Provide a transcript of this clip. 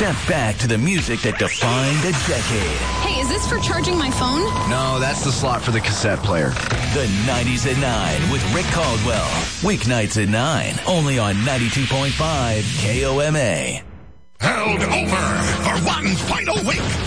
step back to the music that defined a decade. Hey, is this for charging my phone? No, that's the slot for the cassette player. The 90s at 9 with Rick Caldwell. Weeknights at 9, only on 92.5 KOMA. Held over for one final week.